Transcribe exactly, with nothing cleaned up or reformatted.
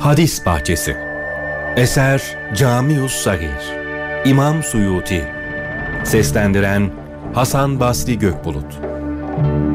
Hadis Bahçesi. Eser Camius Sagir. İmam Suyuti. Seslendiren Hasan Basri Gökbulut.